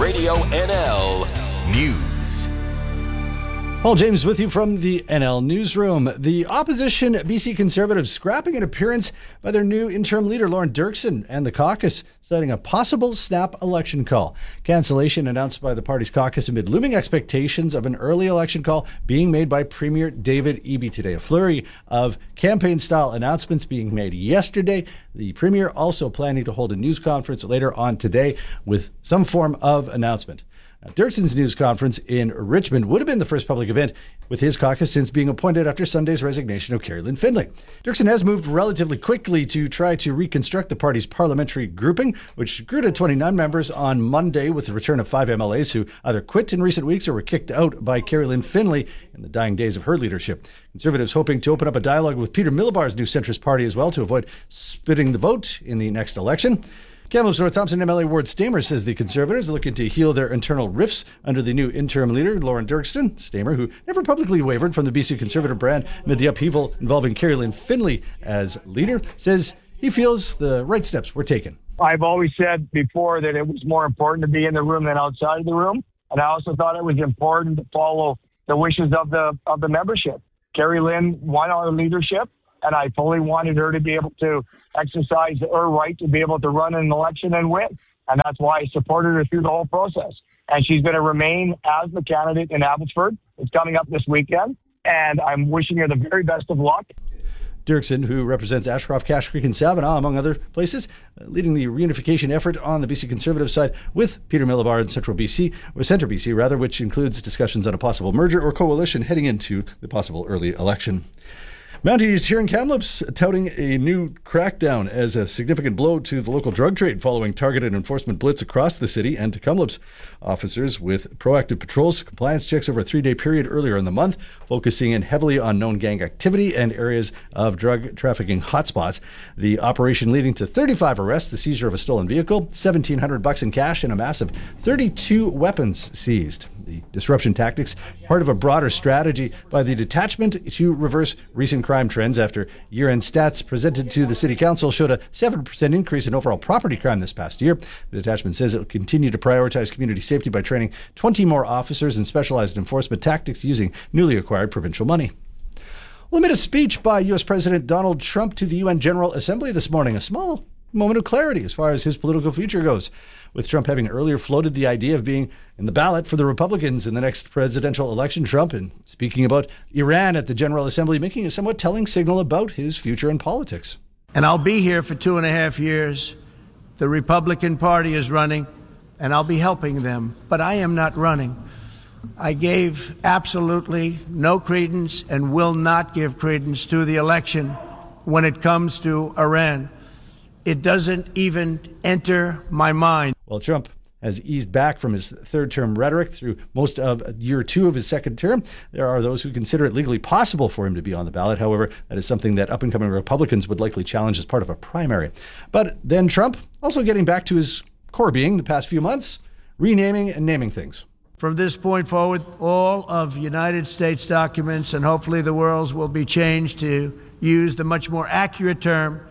Radio NL News. Paul James with you from the NL Newsroom. The opposition BC Conservatives scrapping an appearance by their new interim leader, Lauren Dirksen, and the caucus citing a possible snap election call. Cancellation announced by the party's caucus amid looming expectations of an early election call being made by Premier David Eby today. A flurry of campaign-style announcements being made yesterday. The Premier also planning to hold a news conference later on today with some form of announcement. Dirksen's news conference in Richmond would have been the first public event with his caucus since being appointed after Sunday's resignation of Carrie Lynn Findlay. Dirksen has moved relatively quickly to try to reconstruct the party's parliamentary grouping, which grew to 29 members on Monday with the return of 5 MLAs who either quit in recent weeks or were kicked out by Carrie Lynn Findlay in the dying days of her leadership. Conservatives hoping to open up a dialogue with Peter Millibar's new centrist party as well to avoid splitting the vote in the next election. Kamloops North Thompson MLA Ward Stamer says the Conservatives are looking to heal their internal rifts under the new interim leader, Lauren Dirksen. Stamer, who never publicly wavered from the BC Conservative brand amid the upheaval involving Carrie Lynn Findlay as leader, says he feels the right steps were taken. I've always said before that it was more important to be in the room than outside of the room. And I also thought it was important to follow the wishes of the membership. Carrie Lynn won our leadership, and I fully wanted her to be able to exercise her right to be able to run an election and win. And that's why I supported her through the whole process. And she's going to remain as the candidate in Abbotsford. It's coming up this weekend. And I'm wishing her the very best of luck. Dirksen, who represents Ashcroft, Cache Creek, and Savannah, among other places, leading the reunification effort on the BC Conservative side with Peter Millibar in Central BC, or Centre BC rather, which includes discussions on a possible merger or coalition heading into the possible early election. Mounties here in Kamloops touting a new crackdown as a significant blow to the local drug trade following targeted enforcement blitz across the city and to Kamloops. Officers with proactive patrols, compliance checks over a 3-day period earlier in the month, focusing in heavily on known gang activity and areas of drug trafficking hotspots. The operation leading to 35 arrests, the seizure of a stolen vehicle, $1,700 in cash, and a massive 32 weapons seized. The disruption tactics, part of a broader strategy by the detachment to reverse recent crime trends after year-end stats presented to the City Council showed a 7% increase in overall property crime this past year. The detachment says it will continue to prioritize community safety by training 20 more officers in specialized enforcement tactics using newly acquired provincial money. Well, amid a speech by U.S. President Donald Trump to the UN General Assembly this morning, a small moment of clarity as far as his political future goes, with Trump having earlier floated the idea of being in the ballot for the Republicans in the next presidential election. Trump, and speaking about Iran at the General Assembly, making a somewhat telling signal about his future in politics. And I'll be here for 2.5 years. The Republican Party is running, and I'll be helping them, but I am not running. I gave absolutely no credence and will not give credence to the election when it comes to Iran. It doesn't even enter my mind. Well, Trump has eased back from his third-term rhetoric through most of year 2 of his second term. There are those who consider it legally possible for him to be on the ballot. However, that is something that up-and-coming Republicans would likely challenge as part of a primary. But then Trump also getting back to his core being the past few months, renaming and naming things. From this point forward, all of United States documents and hopefully the world's will be changed to use the much more accurate term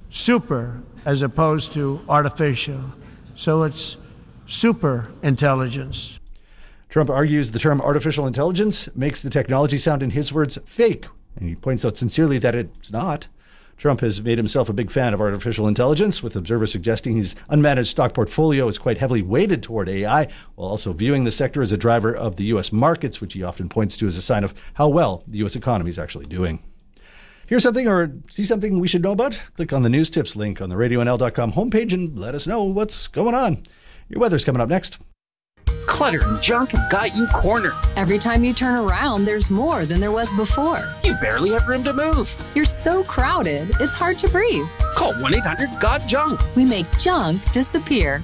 super as opposed to artificial. So it's super intelligence. Trump argues the term artificial intelligence makes the technology sound, in his words, fake. And he points out sincerely that it's not. Trump has made himself a big fan of artificial intelligence, with observers suggesting his unmanaged stock portfolio is quite heavily weighted toward AI, while also viewing the sector as a driver of the U.S. markets, which he often points to as a sign of how well the U.S. economy is actually doing. Hear something or see something we should know about? Click on the news tips link on the RadioNL.com homepage and let us know what's going on. Your weather's coming up next. Clutter and junk have got you cornered. Every time you turn around, there's more than there was before. You barely have room to move. You're so crowded, it's hard to breathe. Call 1-800-GOT-JUNK. We make junk disappear.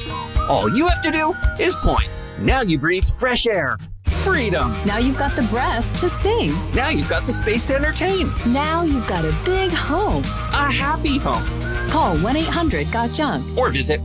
All you have to do is point. Now you breathe fresh air. Freedom. Now you've got the breath to sing. Now you've got the space to entertain. Now you've got a big home. A happy home. Call 1-800-GOT-JUNK. Or visit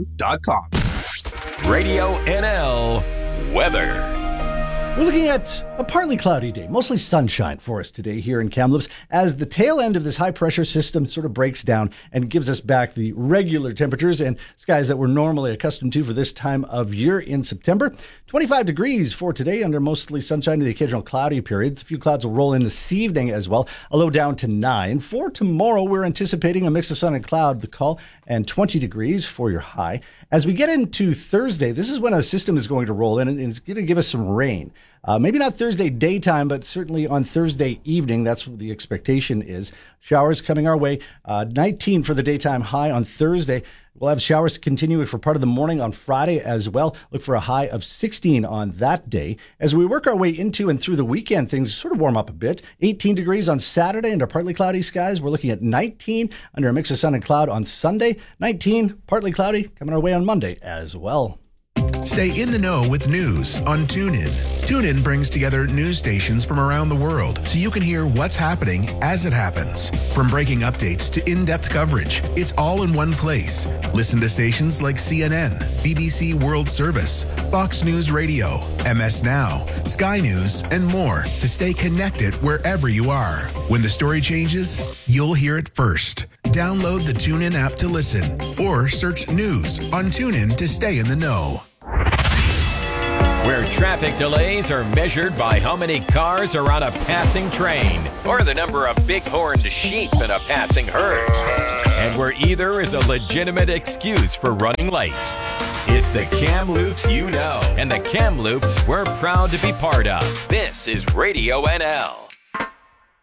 1-800-GOTJUNK.com. Radio NL Weather. We're looking at A partly cloudy day, mostly sunshine for us today here in Kamloops as the tail end of this high pressure system sort of breaks down and gives us back the regular temperatures and skies that we're normally accustomed to for this time of year in September. 25 degrees for today under mostly sunshine to the occasional cloudy periods. A few clouds will roll in this evening as well, a low down to 9. For tomorrow, we're anticipating a mix of sun and cloud, the call, and 20 degrees for your high. As we get into Thursday, this is when a system is going to roll in and it's going to give us some rain. Maybe not Thursday daytime, but certainly on Thursday evening. That's what the expectation is. Showers coming our way. 19 for the daytime high on Thursday. We'll have showers continuing for part of the morning on Friday as well. Look for a high of 16 on that day. As we work our way into and through the weekend, things sort of warm up a bit. 18 degrees on Saturday under partly cloudy skies. We're looking at 19 under a mix of sun and cloud on Sunday. 19 partly cloudy coming our way on Monday as well. Stay in the know with news on TuneIn. TuneIn brings together news stations from around the world so you can hear what's happening as it happens. From breaking updates to in-depth coverage, it's all in one place. Listen to stations like CNN, BBC World Service, Fox News Radio, MS Now, Sky News, and more to stay connected wherever you are. When the story changes, you'll hear it first. Download the TuneIn app to listen or search news on TuneIn to stay in the know. Where traffic delays are measured by how many cars are on a passing train or the number of big-horned sheep in a passing herd. And where either is a legitimate excuse for running late. It's the Kamloops you know, and the Kamloops we're proud to be part of. This is Radio NL.